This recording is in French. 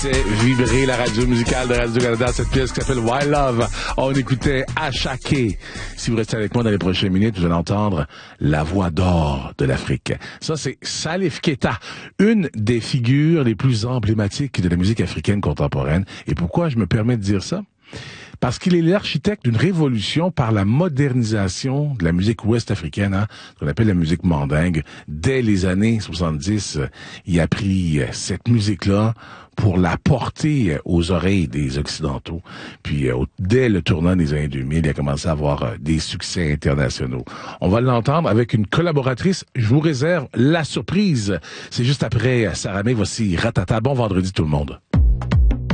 C'est vibrer la radio musicale de Radio-Canada, cette pièce qui s'appelle Wild Love. On écoutait Achaké. Si vous restez avec moi dans les prochaines minutes, vous allez entendre la voix d'or de l'Afrique. Ça, c'est Salif Keita, une des figures les plus emblématiques de la musique africaine contemporaine. Et pourquoi je me permets de dire ça? Parce qu'il est l'architecte d'une révolution par la modernisation de la musique ouest-africaine, ce qu'on appelle la musique mandingue. Dès les années 70, il a pris cette musique-là pour la porter aux oreilles des Occidentaux. Puis, dès le tournant des années 2000, il a commencé à avoir des succès internationaux. On va l'entendre avec une collaboratrice. Je vous réserve la surprise. C'est juste après Saramé. Voici Ratata. Bon vendredi tout le monde.